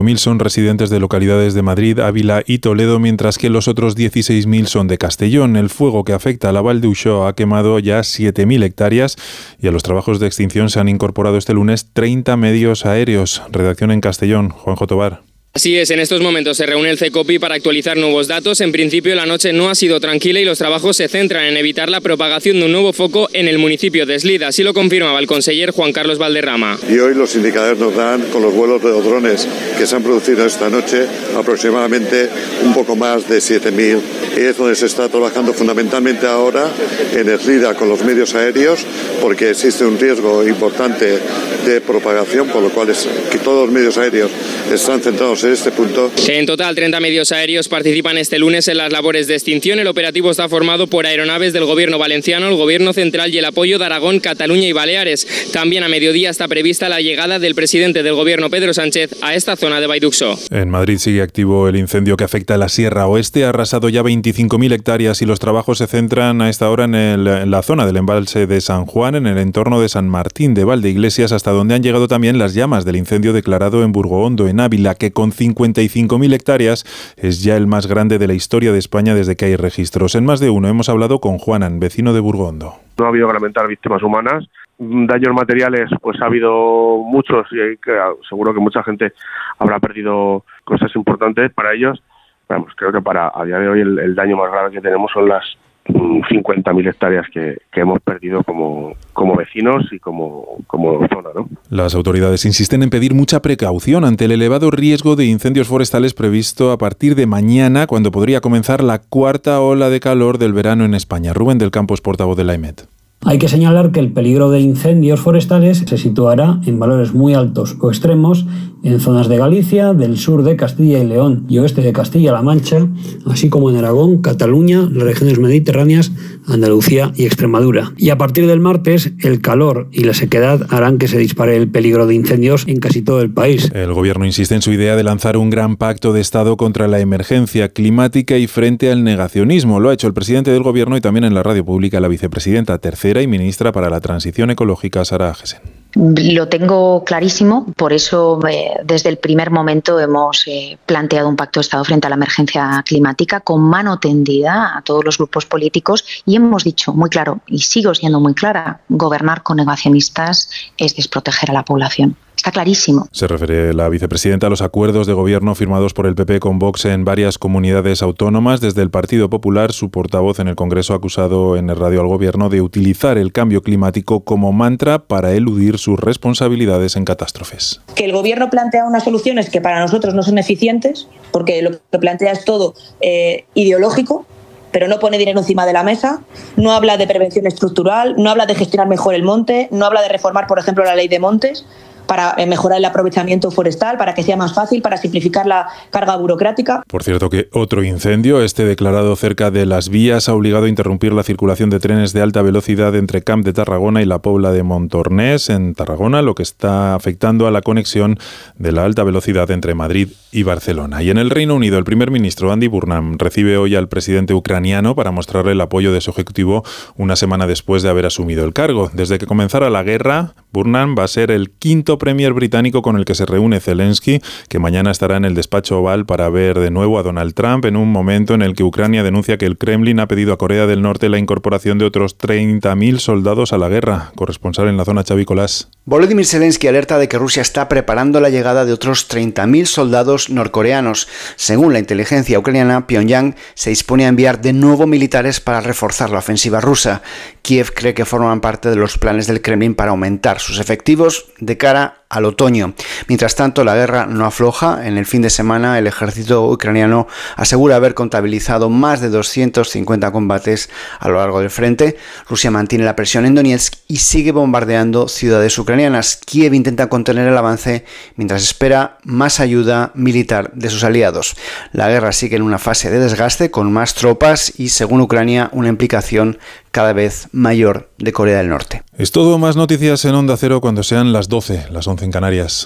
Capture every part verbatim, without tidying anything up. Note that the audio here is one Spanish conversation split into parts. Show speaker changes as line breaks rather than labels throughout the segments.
mil son residentes de localidades de Madrid, Ávila y Toledo, mientras que los otros dieciséis mil son de Castellón. El fuego que afecta a la Val d'Uixó ha quemado ya siete mil hectáreas y a los trabajos de extinción se han incorporado este lunes treinta medios aéreos. Redacción en Castellón, Juanjo Tobar.
Así es, en estos momentos se reúne el CECOPI para actualizar nuevos datos. En principio la noche no ha sido tranquila y los trabajos se centran en evitar la propagación de un nuevo foco en el municipio de Eslida. Así lo confirmaba el conseller Juan Carlos Valderrama.
Y hoy los indicadores nos dan, con los vuelos de los drones que se han producido esta noche, aproximadamente un poco más de siete mil. Y es donde se está trabajando fundamentalmente ahora en Eslida con los medios aéreos, porque existe un riesgo importante de propagación, por lo cual es que todos los medios aéreos están centrados en este punto.
En total, treinta medios aéreos participan este lunes en las labores de extinción. El operativo está formado por aeronaves del Gobierno valenciano, el Gobierno central y el apoyo de Aragón, Cataluña y Baleares. También a mediodía está prevista la llegada del presidente del Gobierno, Pedro Sánchez, a esta zona de Val d'Uixó.
En Madrid sigue activo el incendio que afecta a la Sierra Oeste. Ha arrasado ya veinticinco mil hectáreas y los trabajos se centran a esta hora en, el, en la zona del embalse de San Juan, en el entorno de San Martín de Valdeiglesias, hasta donde han llegado también las llamas del incendio declarado en Burgohondo, en Ávila, que con cincuenta y cinco mil hectáreas es ya el más grande de la historia de España desde que hay registros. En más de uno hemos hablado con Juanan, vecino de Burgohondo.
No ha habido que lamentar víctimas humanas. Daños materiales, pues ha habido muchos y que, seguro que mucha gente habrá perdido cosas importantes para ellos. Vamos, creo que para a día de hoy el, el daño más grave que tenemos son las cincuenta mil hectáreas que, que hemos perdido como, como vecinos y como, como zona, ¿no?
Las autoridades insisten en pedir mucha precaución ante el elevado riesgo de incendios forestales previsto a partir de mañana, cuando podría comenzar la cuarta ola de calor del verano en España. Rubén del Campo es portavoz de la AEMET.
Hay que señalar que el peligro de incendios forestales se situará en valores muy altos o extremos en zonas de Galicia, del sur de Castilla y León y oeste de Castilla-La Mancha, así como en Aragón, Cataluña, las regiones mediterráneas, Andalucía y Extremadura. Y a partir del martes, el calor y la sequedad harán que se dispare el peligro de incendios en casi todo el país.
El gobierno insiste en su idea de lanzar un gran pacto de Estado contra la emergencia climática y frente al negacionismo. Lo ha hecho el presidente del gobierno y también en la radio pública la vicepresidenta tercera y ministra para la Transición Ecológica, Sara Agesen.
Lo tengo clarísimo, por eso eh, desde el primer momento hemos eh, planteado un pacto de Estado frente a la emergencia climática con mano tendida a todos los grupos políticos y hemos dicho muy claro, y sigo siendo muy clara, gobernar con negacionistas es desproteger a la población. Está clarísimo.
Se refiere la vicepresidenta a los acuerdos de gobierno firmados por el P P con Vox en varias comunidades autónomas. Desde el Partido Popular, su portavoz en el Congreso ha acusado en el radio al gobierno de utilizar el cambio climático como mantra para eludir sus responsabilidades en catástrofes.
Que el gobierno plantea unas soluciones que para nosotros no son eficientes, porque lo que plantea es todo eh, ideológico, pero no pone dinero encima de la mesa, no habla de prevención estructural, no habla de gestionar mejor el monte, no habla de reformar, por ejemplo, la ley de montes, para mejorar el aprovechamiento forestal, para que sea más fácil, para simplificar la carga burocrática.
Por cierto que otro incendio, este declarado cerca de las vías, ha obligado a interrumpir la circulación de trenes de alta velocidad entre Camp de Tarragona y la Pobla de Montornès, en Tarragona, lo que está afectando a la conexión de la alta velocidad entre Madrid y Barcelona. Y en el Reino Unido, el primer ministro Andy Burnham recibe hoy al presidente ucraniano para mostrarle el apoyo de su ejecutivo una semana después de haber asumido el cargo. Desde que comenzara la guerra, Burnham va a ser el quinto premier británico con el que se reúne Zelensky, que mañana estará en el despacho oval para ver de nuevo a Donald Trump en un momento en el que Ucrania denuncia que el Kremlin ha pedido a Corea del Norte la incorporación de otros treinta mil soldados a la guerra. Corresponsal en la zona, Xavi Colás.
Volodymyr Zelensky alerta de que Rusia está preparando la llegada de otros treinta mil soldados norcoreanos. Según la inteligencia ucraniana, Pyongyang se dispone a enviar de nuevo militares para reforzar la ofensiva rusa. Kiev cree que forman parte de los planes del Kremlin para aumentar sus efectivos de cara al otoño. Mientras tanto, la guerra no afloja. En el fin de semana, el ejército ucraniano asegura haber contabilizado más de doscientos cincuenta combates a lo largo del frente. Rusia mantiene la presión en Donetsk y sigue bombardeando ciudades ucranianas. Kiev intenta contener el avance mientras espera más ayuda militar de sus aliados. La guerra sigue en una fase de desgaste con más tropas y, según Ucrania, una implicación cada vez mayor de Corea del Norte.
Es todo, más noticias en Onda Cero cuando sean las doce, las once en Canarias.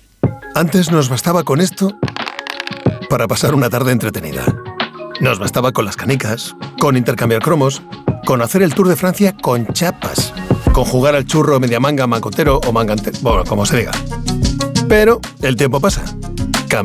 Antes nos bastaba con esto para pasar una tarde entretenida. Nos bastaba con las canicas, con intercambiar cromos, con hacer el Tour de Francia con chapas, con jugar al churro media manga, mancotero o mangante, bueno, como se diga. Pero el tiempo pasa